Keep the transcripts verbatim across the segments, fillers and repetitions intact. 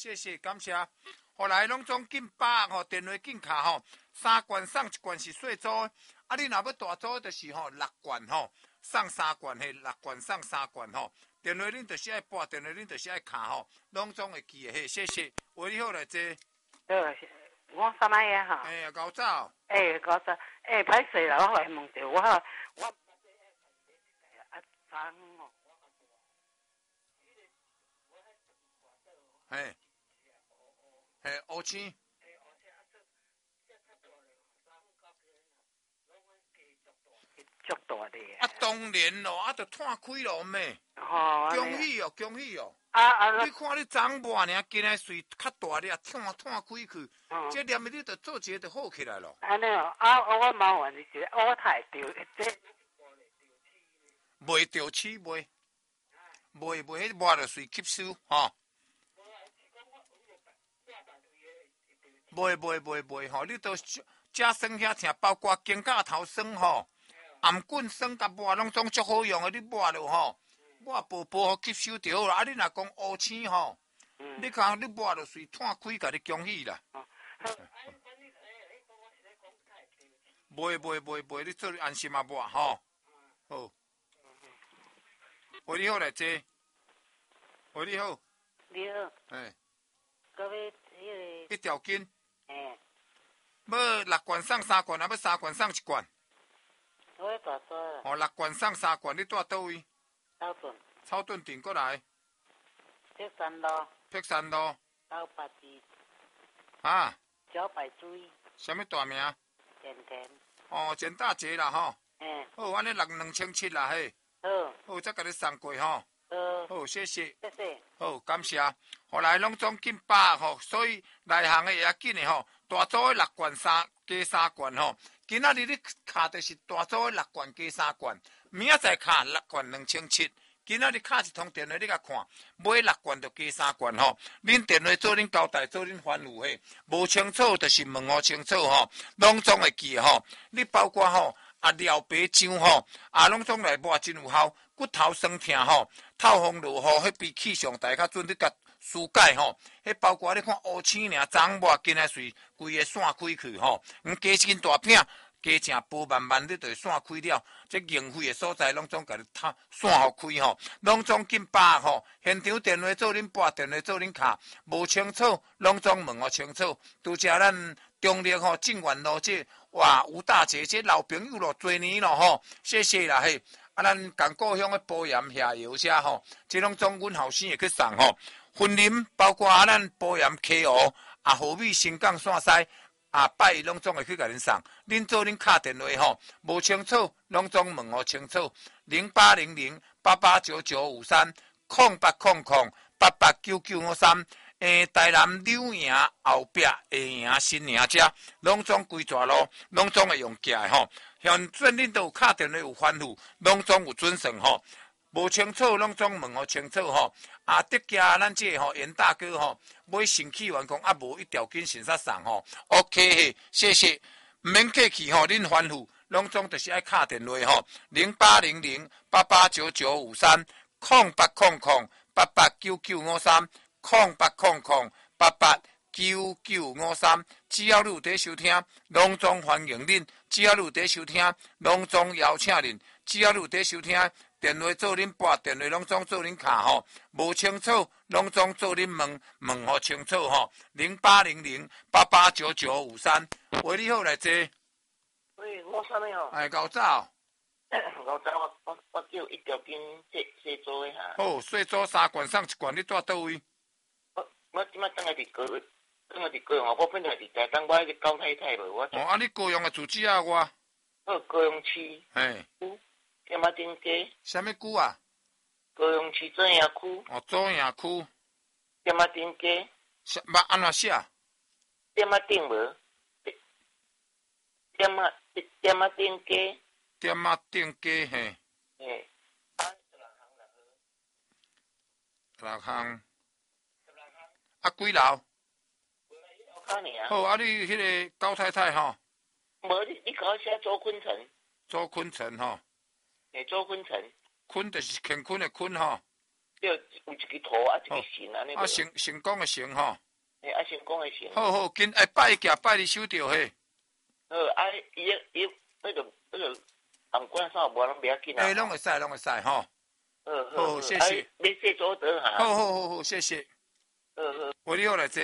谢谢感谢。后来拢总紧把吼电话紧卡吼，三罐送一罐是细组，啊你若要大组就是吼六罐吼，送三罐嘿，六罐送三罐吼。电话恁就是爱拨，电话恁就是爱卡吼，拢总会记的嘿，谢谢。为你好来坐。 呃，我啥物嘢哈？ 哎呀，高早。 哎，高早。哎，歹势啦，我来问着我，我啊，昨哦。 嘿，嘿，乌青。 足大的。 啊，当然咯，啊，就摊开咯，咩？ 哦。 恭喜哦，恭喜哦！ 啊啊！ 你看你长抹尔，今日水较大咧，摊摊开去，这念的你就做一个就好起来咯。 安尼哦，啊，我麻烦你一下，我太丢，这。 袂着起袂，袂袂，迄抹着水吸收吼。袂袂袂袂吼，你都食酸遐听，包括金甲头酸吼。颔棍酸甲抹拢总足好用的，你抹落吼，抹薄薄吸收就好啦。啊，你若讲乌青吼，嗯、你看你抹落水摊开，甲你恭喜啦。袂袂袂袂，你做安心啊抹吼。好，喂你好来坐。喂你好。 你好。 哎。 各位，迄个。一条筋。 哎。 要六罐送三罐，还要三罐送一罐？ 我要大桌啦。 哦，六罐送三罐，你住倒位？ 草屯。 草屯顶过来。 碧山路。 碧山路。 九八二。 啊。 小白水。 什么大名？ 简田。 哦，简大姐啦吼。 嗯。 好，安尼六两千七啦嘿。 好。 好，再甲你送过吼。 好。 好，谢谢。 谢谢。 好，感谢。后来拢总紧把吼，所以内行的也紧的吼，大组的六罐三加三罐吼。今仔日你卡的是大组的六罐加三罐，明仔载卡六罐两千七。今仔日卡一通电话，你甲看，买六罐就加三罐吼。恁电话做恁交代，做恁吩咐嘿，无清楚就是问我清楚吼，拢总会记吼。你包括吼啊料白姜吼，啊拢总来抹真有效，骨头酸痛吼，透风落雨，迄比气上大较准，你甲疏解吼。迄包括你看乌青尔，长抹今仔水规个散开去吼，唔加斤大片。加正薄慢慢，你就会散开了。这凝血的所在，拢总甲你摊散互开吼，拢总紧把吼。现场电话做恁拨，电话做恁卡，无清楚，拢总问我清楚。拄则咱中立吼，正源路这哇吴大姐这老朋友咯，多年咯吼，谢谢啦嘿。啊，咱港故乡的保盐下油车吼，这拢总阮后生会去送吼。婚林包括啊，咱保盐 K O 啊，河米新港线西。啊，拜拢总会去甲恁送，恁做恁敲电话吼，无清楚拢总问我清楚，零八零零八八九九五三，空八空空八八九九五三，诶，台南柳营后壁下营新营遮，拢总规抓咯，拢总会用寄吼。现准恁都有敲电话有吩咐，拢总有准绳吼。无清楚，拢总问我清楚吼。啊，得家咱这吼严大哥吼，买新气员工啊，无一条筋先杀送吼。OK 嘿，谢谢。唔免客气吼，恁吩咐，拢总就是爱敲电话吼，零八零零八八九九五三，空八空空八八九九五三，空八空空八八九九五三。只要你有在收听，拢总欢迎恁；只要你有在收听，拢总邀请恁；只要你有在收听。电话做恁拨，电话拢总做恁卡吼，无清楚拢总做恁问，问好清楚吼。零八零零八八九九五三，喂你好来坐。 喂，我啥物吼？ 哎，高早。 高早，我我我叫一条筋细细做一下。 好，细做三罐送一罐，你住倒位？ 我我即摆等下伫高，等下伫高雄，我本来伫台东，我迄个高太太无我。 哦，啊，你高雄的住址啊？我。 我高雄市。 嘿。 点仔顶街。 什么区啊？ 高雄市左营区。 哦，左营区。 点仔顶街。 什么安怎写？ 点仔顶无。点仔点仔顶街。 点仔顶街嘿。 嘿。 六项。啊，几楼？好，啊，你迄个高太太吼。 无，你你甲我写周坤成。 周坤成吼。 诶，周坤成， 坤就是乾坤的坤吼。 就有一支土啊，一支神安尼。 啊，成成功的成吼。 嘿，啊，成功的成。 好好，今下拜一行拜二收着嘿。 好，啊，伊伊那个那个红冠啥无拢袂要紧啊。 哎，拢会使，拢会使吼。 好好，谢谢。 你谢周德哈。 好好好好，谢谢。 好好。 我你好来坐。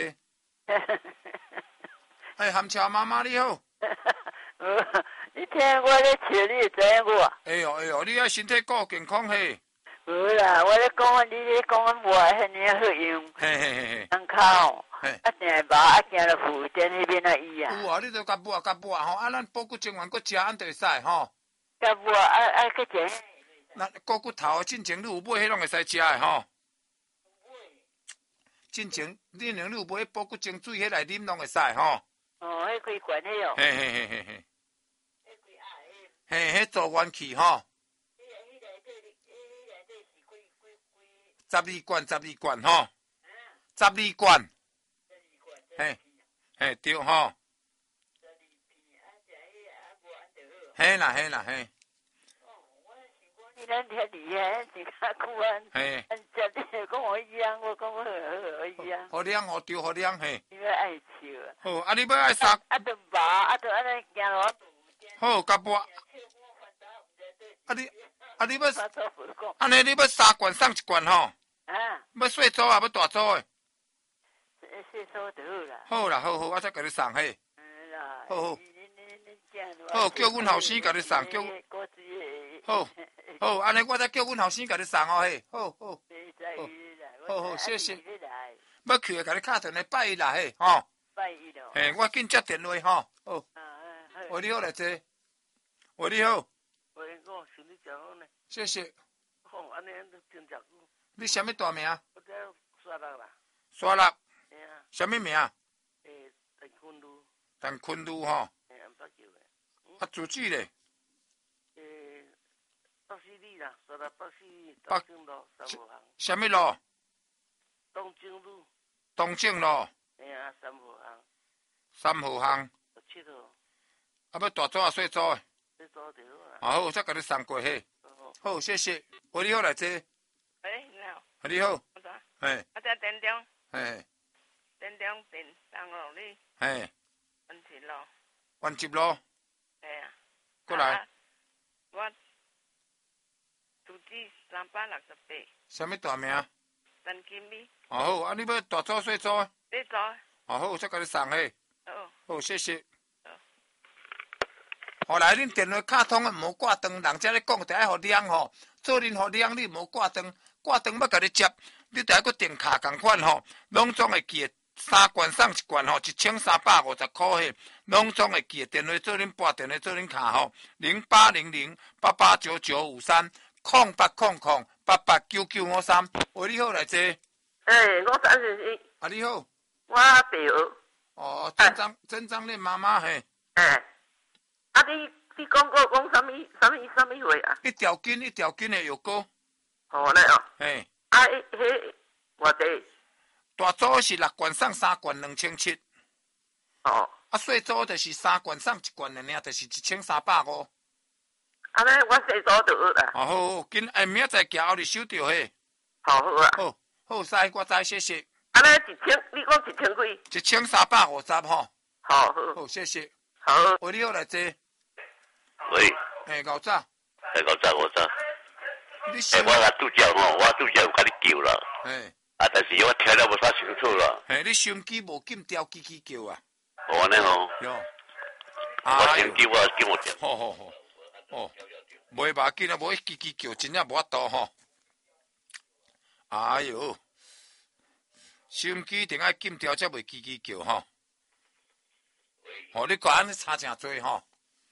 哎，含笑妈妈你好。 你听我咧笑，你知影我。 哎呦哎呦，你要身体顾健康嘿。 无啦，我咧讲，你咧讲我无遐尼好用。 嘿嘿嘿嘿。 人口。 嘿。 啊，定系吧，啊，行到附近迄边啊医啊。 有啊，你著甲抹甲抹吼，啊，咱补骨精丸搁食，安就会使吼。 甲抹啊啊，搁食。 那股骨头进前你有买，迄拢会使食的吼。进前你若你有买补骨精水，迄来啉拢会使吼。 哦，迄开罐迄哦。 嘿嘿嘿嘿嘿。嘿，迄做元气吼。十二罐，十二罐吼。十二罐。嘿，嘿对吼。嘿啦嘿啦嘿。 咱遐厉害，是较久啊。 嘿。 咱食你讲我一样，我讲我好好一样。 好凉好对好凉嘿。 你要爱笑啊。 好，啊你要爱杀。 啊，都无，啊，都安尼行路。 好，甲我。啊你，啊你要，安尼你要三罐送一罐吼。 啊。 要细组啊，要大组的。 细组就好啦。 好啦，好好，我再甲你送嘿。 嗯啦。 好好。好，叫阮后生甲你送，叫。好。好，安尼我再叫阮后生甲你送哦嘿。好好。好好，谢谢。要去的甲你敲电话拜一啦嘿，吼。 拜一咯。 嘿，我紧接电话吼。好。喂，你好来坐。喂，你好。 喂，我身体真好呢。 谢谢。 好，安尼都真食久。 你什么大名？ 我在沙拉啦。 沙拉。 嘿啊。 什么名？ 诶，陈坤路。 陈坤路吼。 嘿，唔捌叫咧。 啊，住址咧？ 诶，北西里啦，沙拉北西东正路三号巷。 什么路？ 东正路。 东正路。 嘿啊，三号巷。 三号巷。 十七号。 啊，要大组啊，小组诶？ 小组就好啦。 啊好，再甲你送过去。好，谢谢。喂，你好来坐。 喂，你好。 你好。 我知。 嘿。 我在电中。 嘿。 电中电三路里。 嘿。 湾七路。 湾七路。 系啊。 过来。 啊、我住址三百六十八。 什么大名？ 陈金美。 啊好，啊你要大组小组？小组。 啊好，再甲你送去。 好。 好，谢谢。后来恁电话卡通啊，无挂断，人家咧讲，得爱互亮吼，做恁互亮，你无挂断，挂断要甲你接，你得爱搁电卡共款吼，拢总会记。三罐送一罐吼，一千三百五十块嘿，拢总会记。电话做恁拨电话做恁卡吼，零八零零八八九九五三，空八空空八八九九五三。喂，你好来坐。 诶，我三十一。 啊，你好。 我爸儿。 哦，真章真章恁妈妈嘿。 诶。啊，你你讲过讲什么什么什么话啊？ 一条筋一条筋的药膏。 好嘞哦。 嘿。 啊，迄迄偌济？ 大组是六罐送三罐两千七。 哦。 啊，小组就是三罐送一罐的尔，就是一千三百五。 安尼我小组就好啦。 哦好好，今下明仔载行后日收着嘿。 好好啊。 好，好使我知谢谢。 安尼一千，你讲一千几？ 一千三百五十吼。 好好。 好，谢谢。 好。 喂，你好来坐。 喂。 嘿，牛仔。 嘿，牛仔，牛仔。 你诶，我甲拄则吼，我拄则有甲你叫啦。 嘿。 啊，但是我听了无啥清楚啦。 嘿，你收音机无紧调，叽叽叫啊。 哦，安尼吼。 哟。 我收音机我叫我调。 好好好。哦。袂要紧啊，无叽叽叫，真正无法度吼。哎哟。收音机一定爱紧调，才袂叽叽叫吼。哦，你讲安尼差诚多吼。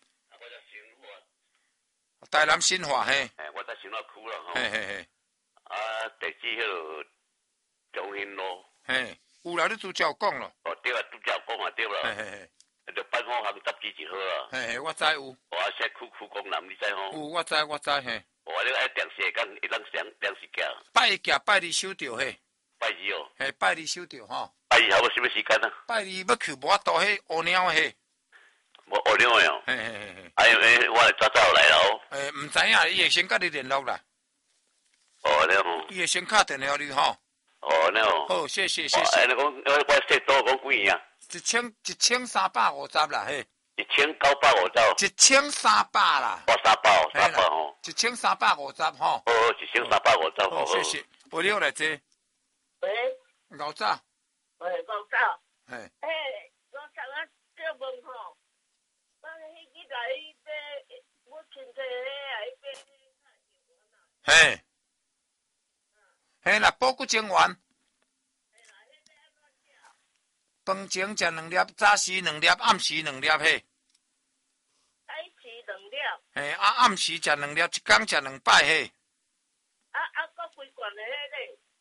台南新化嘿。 嘿，我在新化区啦吼。 嘿嘿嘿。 啊，地址迄落中兴路。 嘿，有啦，你拄则有讲咯。 哦，对啊，拄则有讲嘛对啦。 嘿嘿嘿。 就办好行十几一号啦。 嘿嘿，我知有。 我写区区公南，你知吼？ 有，我知我知嘿。 我你爱电视会讲会当上电视行。 拜一行拜二收着嘿。 拜二哦。 嘿，拜二收着吼。 拜二还要什么时间啊？ 拜二要去无法度迄乌鸟嘿。 无乌鸟的哦。 嘿嘿嘿嘿。 哎诶，我早早来咯。 诶，毋知影，伊会先甲你联络啦。 哦，了吼。 伊会先敲电话你吼。 哦，了吼。 好，谢谢谢哎， 谢。 你讲我我说多讲几啊？ 一千一千三百五十啦嘿。 一千九百五十。 一千三百啦。 哦，三百哦，三百吼。 一千三百五十吼。 哦，一千三百五十。 好，谢谢。为你好来坐。 喂。 牛早。 喂，牛早。 嘿。 诶，我昨啊叫问吼，我迄几台迄个，我亲戚迄啊迄个。 嘿。嘿啦，保骨精丸。饭前食两粒，早时两粒，暗时两粒嘿。 早时两粒。 嘿，啊暗时食两粒，一工食两摆嘿。 啊啊，搁几罐的迄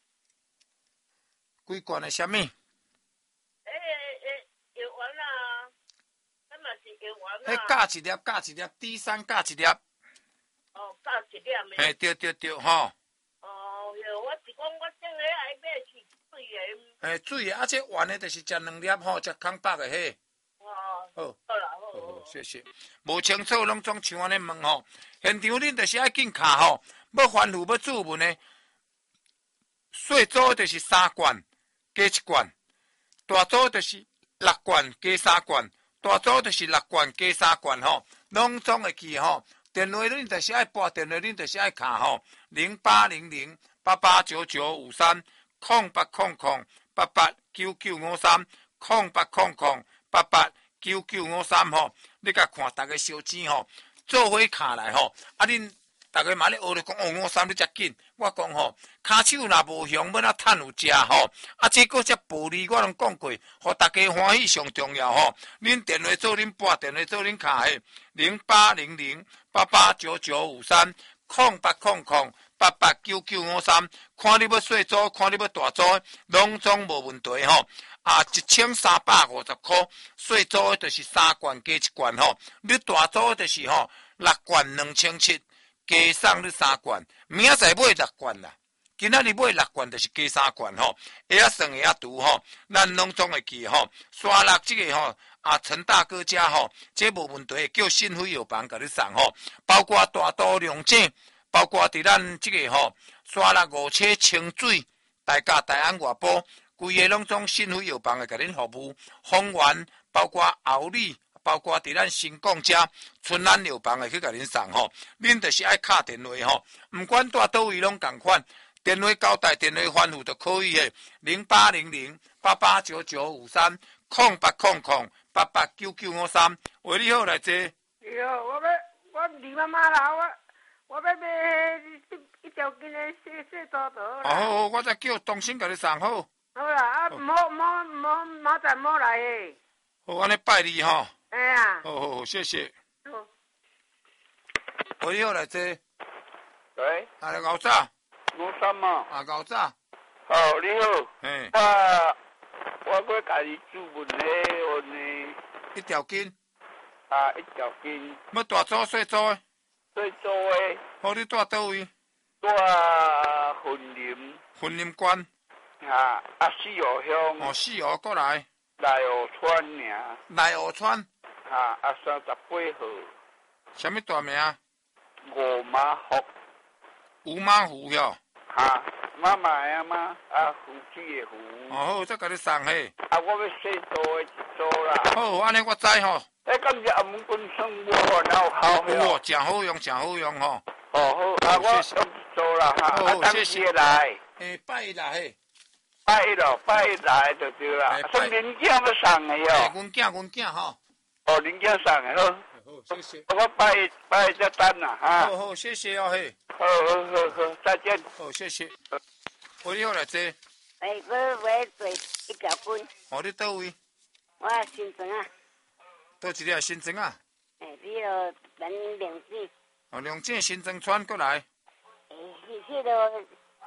个？几罐的啥物？诶诶，药丸啊，那嘛是药丸啊。 迄加一粒，加一粒，D 三加一粒。 哦，加一粒的。 嘿，对对对，吼。 哦，哟，我是讲我种个爱买是水的。 诶，水的，啊，这丸的，就是食两粒吼，食空白的嘿。 哦， 好， 好啦，好， 好，谢谢。无清楚，拢总像安尼问吼。现场恁就是爱紧卡吼，要翻覆要注文的。细组就是三罐，加一罐；大组就是六罐，加三罐；大组就是六罐，加三罐吼。拢总会记吼。电话恁就是爱拨电话，恁就是爱卡吼。零八零零八八九九五三，空八空空八八九九五三，空八空空八八九九五三吼。你甲看大家小钱吼，做伙卡来吼。啊，恁大家嘛咧学咧讲哦，五三你遮紧。我讲吼，骹手若无香，要哪趁有食吼？啊，这个只暴利，我拢讲过，互大家欢喜上重要吼。恁电话做恁拨电话做恁卡嘿，零八零零八八九九五三，空八空空八八九九五三。看你要细组，看你要大组，拢总无问题吼。啊，一千三百五十块，细组就是三罐加一罐吼。你大组就是吼六罐两千七。加送你三罐，明仔载买六罐啦。今仔日买六罐就是加三罐吼，会晓算会晓读吼，咱拢总会记吼。刷六这个吼啊，陈大哥家吼，这无问题，叫新辉药房甲你送吼。包括大刀龙井，包括伫咱这个吼刷六五车清水，大家大安外埔，规个拢总新辉药房会甲恁服务。丰源包括后里。包括伫咱新港遮春兰药房会去甲恁送吼，恁就是爱敲电话吼，毋管住倒位拢共款，电话交代电话翻覆就可以诶，零八零零八八九九五三，空八空空八八九九五三，为你好来坐。 对哦，我要我二妈妈啦，我我要买一一条斤的细细刀刀啦。 哦，我再叫东升甲你送好。 好啦，啊，莫莫莫明仔莫来诶。 好，安尼拜你吼。 哎呀， 好好好，谢谢。 好， 我你好来坐。 喂， 啊，你牛早。 五三嘛。 啊，牛早。 哦，你好。 嘿。 我我要家己煮饭咧，我呢。 一条筋。 啊，一条筋。 要大组细组诶？ 细组诶。 好，你住倒位？ 住云林。 云林县。 啊，啊，四河乡。 哦，四河过来。 内河川尔。 内河川。 啊，啊，三十八号。 什么大名？ 五马湖。 五马湖哟。 哈，妈妈啊妈，啊，湖水的湖。 哦好，再甲你送嘿。 啊，我要细组的一组啦。 好，安尼我知吼。 诶，今日阿门棍生活然后好哦，真好用，真好用吼。 哦好，啊，我用一组啦哈。 好，谢谢。 来。 诶，拜一来嘿。 拜一咯，拜一来就对啦。送零件要送的哟。 阮囝，阮囝吼。 哦，零件送的好。 好，谢谢。 我拜一拜一只单啦哈。 好好，谢谢哦嘿。 好好好好，再见。 好，谢谢。我你好来坐。 喂，我我做一条筋。 哦，你倒位？ 我新庄啊。 倒一粒新庄啊？ 诶，你落咱两子。 哦，两子新庄村过来。 诶，迄个。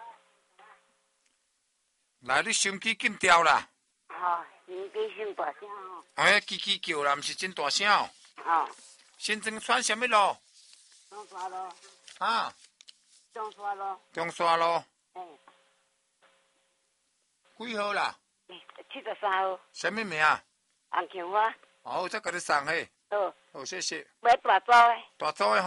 来，你心机紧调啦。 吼，心机声大声吼。 哎，叽叽叫啦，毋是真大声哦。 吼。 新庄村什么路？ 中山路。 啊。 中山路。 中山路。 诶。 几号啦？ 七十三号。 什么名？ 红琼花。 好，再甲你送嘿。 好。 好，谢谢。 买大组诶。 大组诶吼。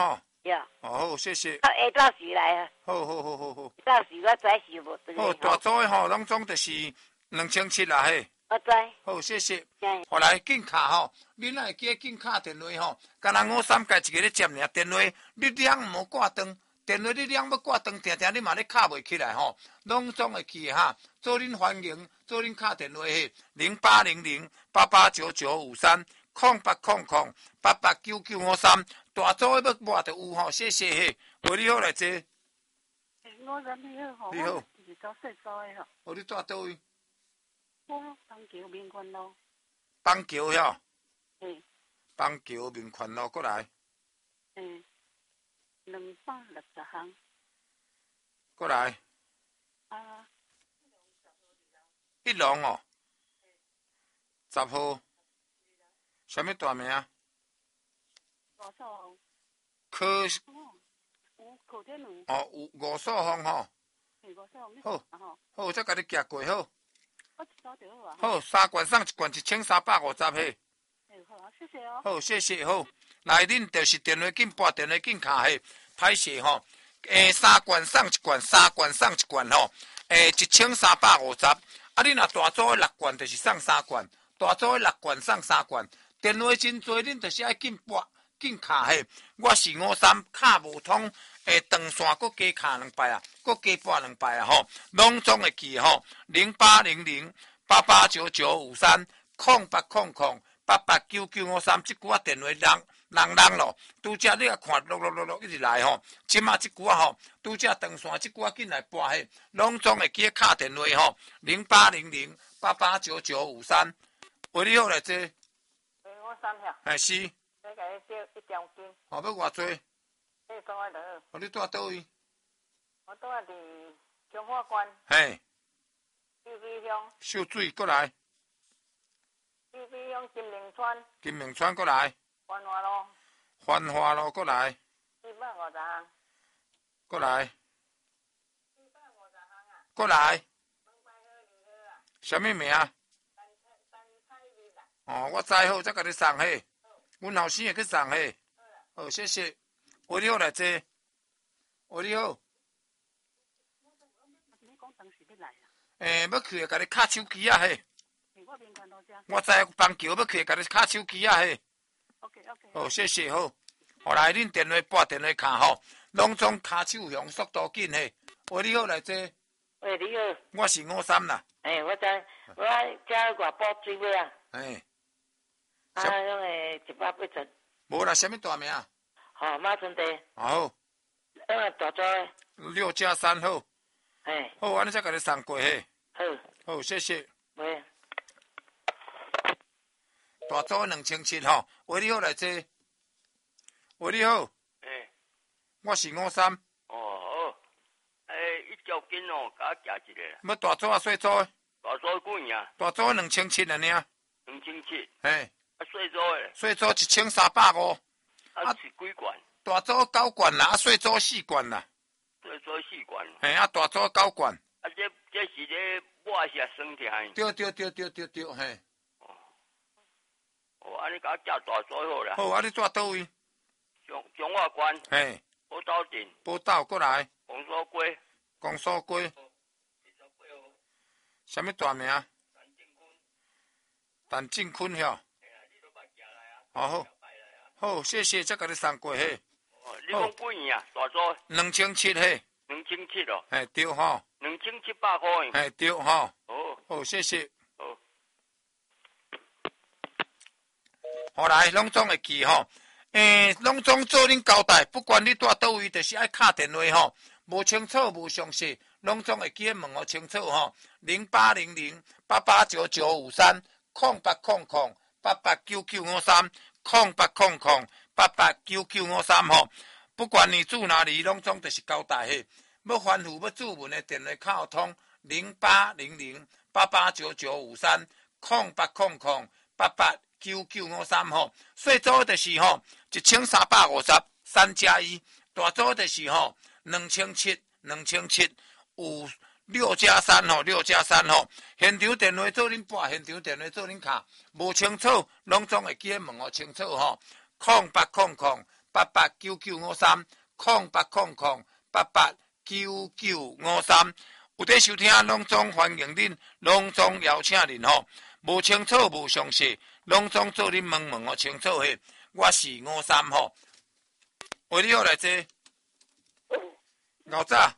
有。 哦，好，谢谢。 啊，下到时来啊。 好好好好好。 到时我知是无对。 好，大组的吼，拢总就是两千七啦嘿。 我知。 好，谢谢。后来紧卡吼，你若会记紧卡电话吼，敢若五三加一个咧接尔电话，你两毋好挂断，电话你两要挂断，定定你嘛咧卡袂起来吼，拢总会记哈。做恁欢迎，做恁卡电话嘿，零八零零八八九九五三空八空空八八九九五三，大组的要抹就有吼，谢谢嘿。喂，你好来坐。 我人你好， 你好。 是做细组的吼。 哦，你住倒位？ 我邦桥民权路。 邦桥遐？ 嗯。 邦桥民权路过来。 嗯。两百六十行。 过来。 啊。 一龙哦。十号。什么大名？ 五素红。 柯。 有柯天龙。 哦，有五素红吼。 五素红。 好。好，再甲你寄过好。 我一早就好啊。 好，三罐送一罐一千三百五十嘿。 好啊，谢谢哦。 好，谢谢好。来，恁就是电话紧拨，电话紧卡嘿，歹势吼。诶，三罐送一罐，三罐送一罐吼。诶，一千三百五十。啊，你若大组的六罐，就是送三罐；大组的六罐送三罐。电话真多，恁就是爱紧拨，紧卡嘿。我是五三卡无通。诶，长线搁加卡两摆啊，搁加拨两摆啊吼，拢总会记吼，零八零零八八九九五三空八空空八八九九五三，即句啊电话人人人咯，拄则你啊看，录录录录一直来吼，即马即句啊吼，拄则长线即句啊紧来拨嘿，拢总会记卡电话吼，零八零零八八九九五三，喂，你好来坐。诶， 我三下。 哎是。 你甲你借一张金。 哦，要偌济？ 你住喺倒？ 哦，你住喺倒位？ 我住喺伫中华关。 嘿。 秀水乡。 秀水过来。 秀水乡金明川。 金明川过来。 繁华路。 繁华路过来。 四百五十行。 过来。 四百五十行啊。 过来。 门牌号二号啊。 什么名？ 陈陈彩丽啦。 哦，我知好，再甲你送嘿。阮后生会去送嘿。好，谢谢。喂，你好来坐。喂，你好。 你讲当时要来啊？ 诶，要去甲你卡手机啊嘿。 我民权路遮。 我知邦桥要去甲你卡手机啊嘿。 OK OK。 好，谢谢好。后来恁电话拨电话卡吼，拢总卡手向速度紧嘿。喂，你好来坐。 喂，你好。 我是五三啦。 诶，我知，我遮外埔水尾啊。 诶。 啊，种诶一百八十。 无啦，什么大名？ 好，马春地。 好。 呃，大组诶。 六加三好。 嘿。 好，安尼才甲你送过嘿。 好。 好，谢谢。 喂。 大组两千七吼，喂，你好来坐。喂，你好。 诶。 我是五三。 哦好。诶，一条筋哦，甲我夹一个。 要大组啊，小组？ 大组几啊？ 大组两千七啊，尔。 两千七。 嘿。 啊，小组诶。 小组一千三百五。 啊，是几罐？ 大组九罐啦，啊，小组四罐啦。 小组四罐。 嘿，啊，大组九罐。 啊，这这是咧抹下酸甜。 对对对对对对，嘿。 哦。哦，安尼甲我夹大组好啦。 好，啊，你住倒位？ 中中华关。 嘿。 宝岛镇。 宝岛过来。 公所街。 公所街。什么大名？陈进坤晓。哦好。好，谢谢，再甲你送过嘿。 哦，你讲几元啊？大组？ 两千七嘿。 两千七哦。 嘿，对吼。 两千七百块。 嘿，对吼。 好。 好，谢谢。 好。 后来拢总会记吼，诶，拢总做恁交代，不管你住倒位，就是爱敲电话吼，无清楚无详细，拢总会记问我清楚吼。零八零零八八九九五三空八空空八八九九五三。空八空空八八九九五三吼，不管你住哪里，拢总就是交代嘿。要吩咐要注文的电话卡通零八零零八八九九五三空八空空八八九九五三吼。小组就是吼一千三百五十三加一，大组就是吼两千七两千七有六加三吼，六加三吼。现场电话做恁拨，现场电话做恁卡，无清楚，拢总会记问我清楚吼。空八空空八八九九五三空八空空八八九九五三。有在收听拢总欢迎恁，拢总邀请恁吼。无清楚无详细，拢总做恁问问哦清楚嘿。我是五三吼，为你好来坐。牛早。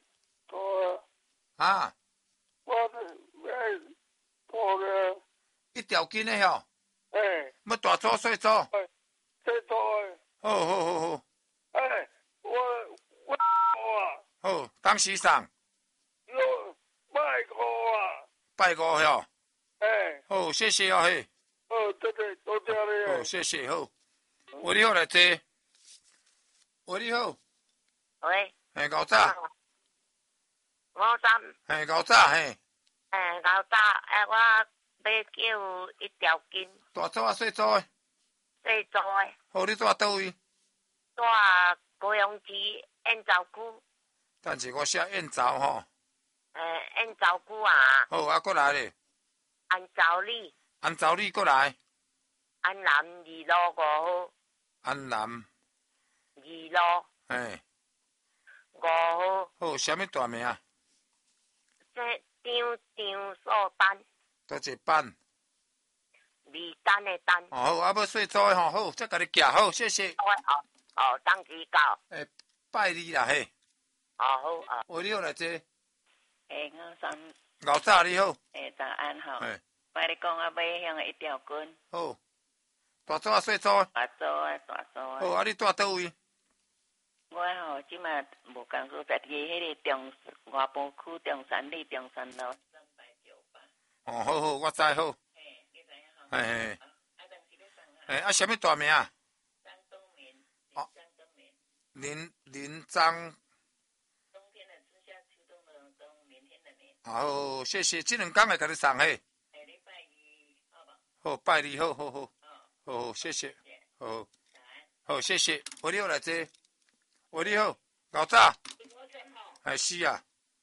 啊。 我诶，我个一条筋的吼。 诶。 要大组细组？ 细组诶。 好好好好。 诶，我我啊。 好，当时上。 哟，拜五啊。 拜五吼。 诶。 好，谢谢哦嘿。 好，对对，多谢你。 好，谢谢好。为你好来坐。喂，你好。 喂。 嘿，牛早。 五三。 嘿，牛早嘿。 诶，牛早，诶，我要叫一条筋。 大组啊，细组诶。 细组诶。 好，你住倒位？ 住高雄市燕巢区。 但是我写燕巢吼。 诶，燕巢区啊。 好，啊，过来咧。 安巢里。 安巢里过来。 安南二路五號。 安南。 二路。 嘿。 五號。 好，啥物大名啊？ 這張張素丹。 多一班。 李丹的丹。 哦好，啊要細組的吼，好，再甲你寄，好，謝謝。 哦哦，當指教。 誒，拜你啦嘿。 哦好啊。 喂，你好來坐。 誒，我三。 牛早你好。 誒，早安好。 誒。 我你講啊，買向一條筋。 好。大組啊，細組啊。 大組啊，大組啊。 好，啊你住倒位？ 我吼即馬無共所在，伫迄個中外埔區中山里中山路三百九八。 哦，好好，我知好。 嘿，你知影吼？ 嘿嘿。 啊，當時咧上啊。 誒，啊，啥物大名啊？ 張東明。 哦。 張東明。 林林張。 冬天的春夏秋冬的冬，明天的明。 好，謝謝，這兩工會甲你送嘿。 下禮拜二，好吧。 好，拜你好，好好。好好，謝謝。好好。好，謝謝。我你好來坐。喂，你好，牛早。係是啊。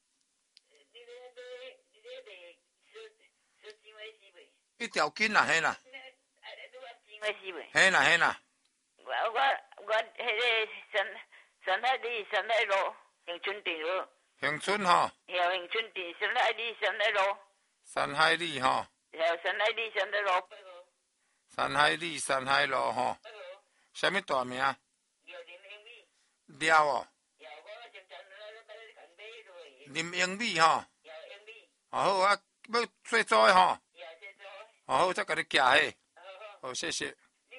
一條筋啦，係啦。係啦，係啦。 我我我迄個山山海里山海路永春店路。 永春吼。 係永春店山海里山海路。 山海里吼。 係山海里山海路。 山海里山海路吼。啥物大名？了哦。林英美吼。好啊，要細組的吼。好，再甲你寄嘿。好，謝謝。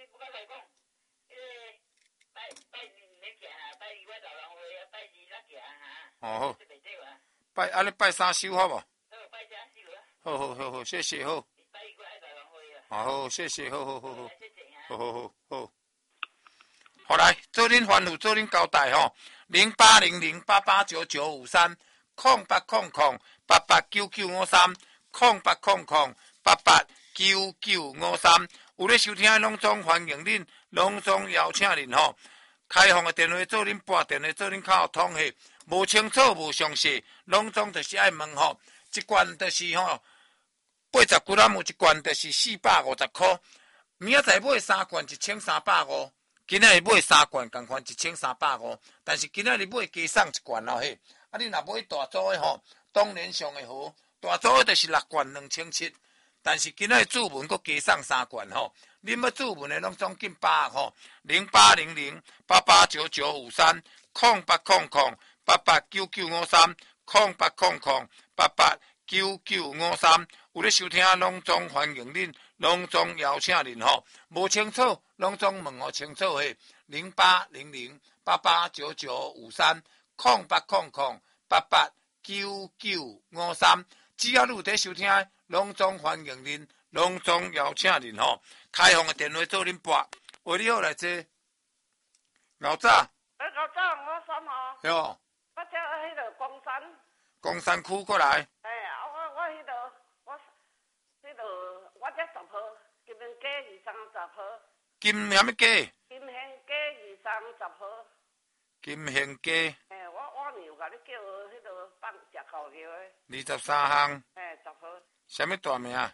哦好。拜啊，你拜三收好無？好好好好，謝謝好。好，謝謝好好好好。好好好好。好來，做恁吩咐，做恁交代吼。零八零零八八九九五三，空八空空八八九九五三，空八空空八八九九五三。有咧收聽的攏總歡迎恁，攏總邀請恁吼。開放的電話做恁撥電話做恁較通下，無清楚無詳細，攏總就是愛問吼。一罐就是吼八十幾仔，有一罐就是四百五十塊。明仔載買三罐一千三百五。今仔日買三罐，共款一千三百五，但是今仔日買加送一罐咯嘿。啊，你若買大組的吼，當然上會好，大組的就是六罐兩千七，但是今仔日注文閣加送三罐吼。恁要注文的攏總緊把握吼，零八零零八八九九五三，空八空空八八九九五三，空八空空八八九九五三。有咧收聽攏總歡迎恁，攏總邀請恁吼。無清楚。攏總問我清楚嘿，零八零零八八九九五三，空八空空八八九九五三。只要你有在收聽，攏總歡迎恁，攏總邀請恁吼。開放的電話做恁撥，喂你好來坐。牛早。 誒，牛早，我三號。 喲。 我住喺度光山。 光山區過來。 誒，我我喺度，我喺度，我只十號，金興街二三十號。 金啥物街？ 金興街二三十號。 金興街。 誒，我我娘甲你叫迄度放食烤肉誒。 二十三項。 誒，十號。 啥物大名啊？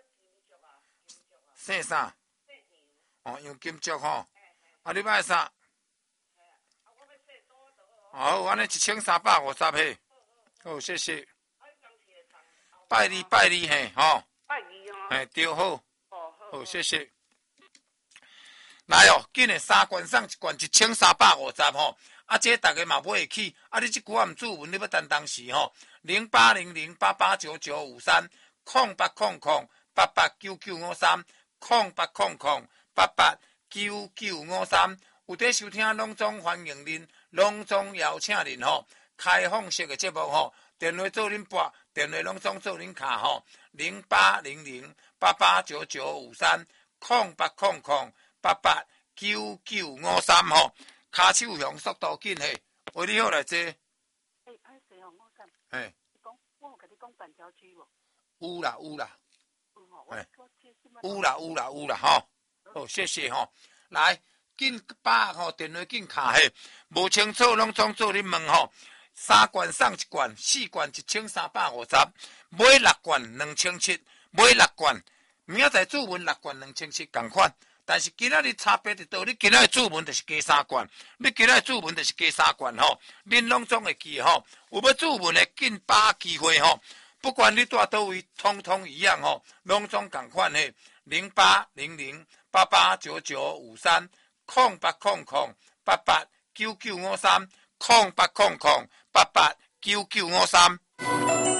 姓啥？哦，用金竹吼。啊，你買啥？ 好，安尼一千三百五十嘿。好，谢谢。拜你拜你嘿，吼。 拜你哦。 嘿，对好。 哦好。 好，谢谢。来哦，今日三罐送一罐一千三百五十吼。啊，这大家嘛买会起，啊，你即句话毋注文，你要等当时吼，零八零零八八九九五三，空八空空八八九九五三，空八空空八八九九五三，有伫收听拢总欢迎恁，拢总邀请恁吼，开放式的节目吼，电话做恁拨，电话拢总做恁卡吼，零八零零八八九九五三，空八空空八八九九五三吼。骹手向速度紧嘿，为你好来坐。诶， 歹势吼，我讲。 诶。 你讲，我有甲你讲板桥区无？ 有啦有啦。 有吼， 诶。有啦有啦有啦吼。好，谢谢吼。来，紧把吼电话紧卡嘿，无清楚拢总做恁问吼。三罐送一罐，四罐一千三百五十，买六罐两千七，买六罐，明仔载注文六罐两千七共款。但是今仔日差别伫倒，你今仔日注文就是加三罐，你今仔日注文就是加三罐吼，恁拢总会记吼。有要注文的紧把握机会吼，不管你住倒位，通通一样吼，拢总共款嘿。零八零零八八九九五三，空八空空八八九九五三，空八空空八八九九五三。